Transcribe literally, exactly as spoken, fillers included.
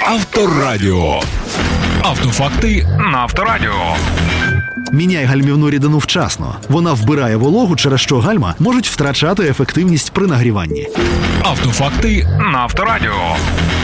Авторадіо. Автофакти на Авторадіо. Міняй гальмівну рідину вчасно. Вона вбирає вологу, через що гальма можуть втрачати ефективність при нагріванні. Автофакти на Авторадіо.